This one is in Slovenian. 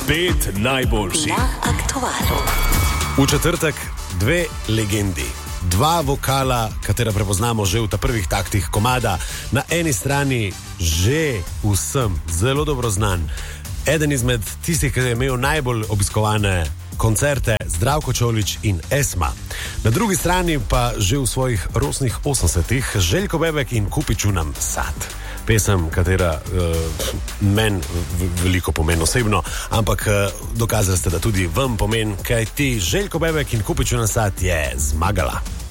5 najboljših na aktualno. V četrtek 2 legendi. 2 vokala, katera prepoznamo že v ta prvih taktih komada. Na eni strani že vsem zelo dobro znan. Eden izmed tistih, ki je imel najbolj obiskovane koncerte, Zdravko Čolić in Esma. Na drugi strani pa že v svojih rosnih 80-ih Željko Bebek in Kupiču nam sad. Pesem, katera meni veliko pomeni osebno, ampak dokazali ste, da tudi vam pomeni, kaj ti Željko Bebek in Kupiču nam sad je zmagala.